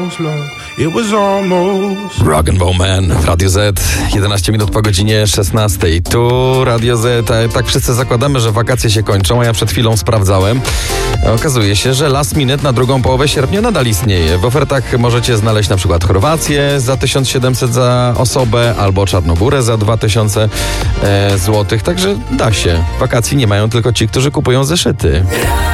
Rock and Roll Man w Radio Z, 11 minut po godzinie 16. Tu Radio Z, tak wszyscy zakładamy, że wakacje się kończą, a ja przed chwilą sprawdzałem. Okazuje się, że last minute na drugą połowę sierpnia nadal istnieje. W ofertach możecie znaleźć na przykład Chorwację za 1700 za osobę, albo Czarnogórę za 2000 zł. Także da się. Wakacji nie mają tylko ci, którzy kupują zeszyty.